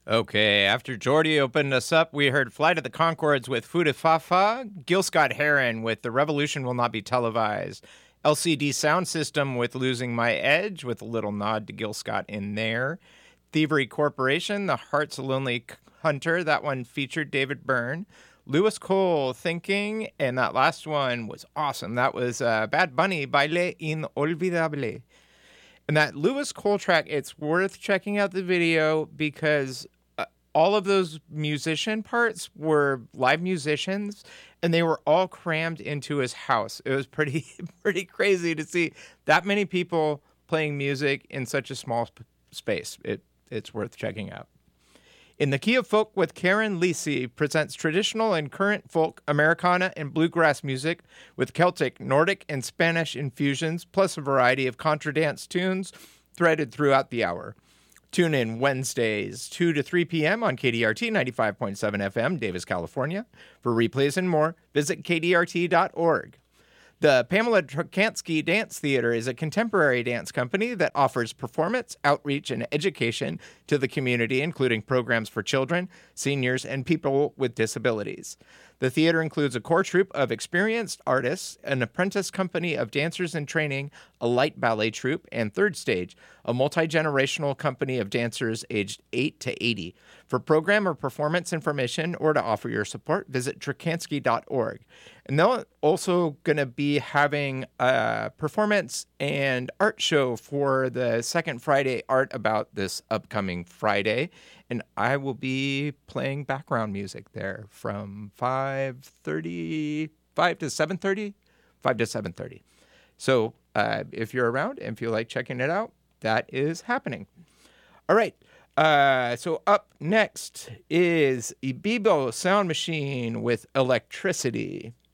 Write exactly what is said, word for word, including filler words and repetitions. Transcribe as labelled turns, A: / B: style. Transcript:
A: Okay, after Jordy opened us up, we heard Flight of the Conchords with Fuda Fafa, Gil Scott-Heron with The Revolution Will Not Be Televised, L C D Sound System with Losing My Edge, with a little nod to Gil Scott in there, Thievery Corporation, The Heart's a Lonely Hunter, that one featured David Byrne, Lewis Cole, Thinking, and that last one was awesome. That was uh, Bad Bunny, Baile Inolvidable. And that Lewis Cole track, it's worth checking out the video because uh, all of those musician parts were live musicians, and they were all crammed into his house. It was pretty pretty crazy to see that many people playing music in such a small sp- space. It It's worth checking out. In the Key of Folk with Karen Lisi presents traditional and current folk, Americana, and bluegrass music with Celtic, Nordic, and Spanish infusions, plus a variety of contra dance tunes threaded throughout the hour. Tune in Wednesdays, two to three p.m. on K D R T ninety-five point seven F M, Davis, California. For replays and more, visit K D R T dot org. The Pamela Trokansky Dance Theater is a contemporary dance company that offers performance, outreach, and education to the community, including programs for children, seniors, and people with disabilities. The theater includes a core troupe of experienced artists, an apprentice company of dancers in training, a light ballet troupe, and Third Stage, a multi-generational company of dancers aged eight to eighty. For program or performance information or to offer your support, visit Trokansky dot org. And they're also going to be having a performance and art show for the Second Friday Art About this upcoming Friday. And I will be playing background music there from five thirty, five to seven thirty, five to seven thirty. So uh, if you're around and feel like checking it out, that is happening. All right. Uh, so up next is Ibibo Sound Machine with Electricity.